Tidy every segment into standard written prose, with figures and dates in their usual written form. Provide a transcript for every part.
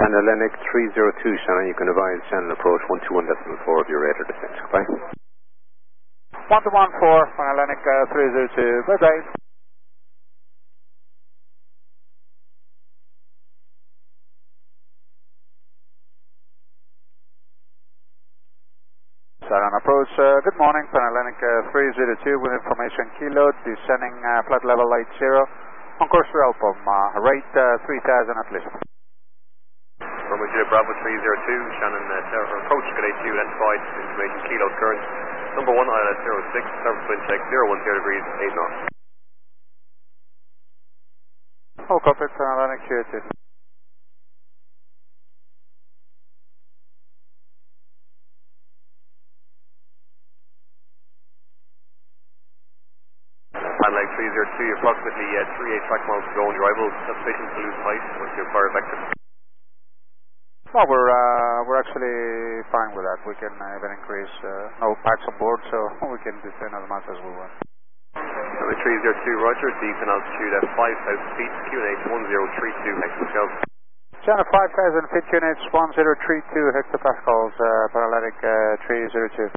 Panhellenic 302, Shannon, you can advise channel approach 121.4 of your radar descent. Goodbye. 1214, Panhellenic 302, bye-bye. Silent approach, good morning, Panhellenic 302 with information kilo, descending flight level 80, on course for Alpom, rate 3000 at least. Romeo Juliet Bravo 302, Shannon, approach Gate 2, identified, information kilo current, number 1 ILS 06, service wind check 010 degrees, 8 knots. All copy, Panhellenic 302. Panhellenic 302, approximately 38 track miles to go on your arrival, sufficient to lose height once you acquire vector. Well, we're actually fine with that. We can even increase, no packs on board, so we can descend as much as we want. Panhellenic 302, roger, decent altitude at 5,000 feet, QNH 1032 hectopascals. Channel 5,000 feet, QNH 1032 hectopascals, Panhellenic 302.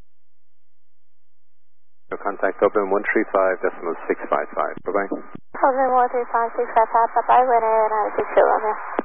Contact Dublin 135.655. Bye-bye. Dublin 135.655, bye-bye, winner 92, Romeo.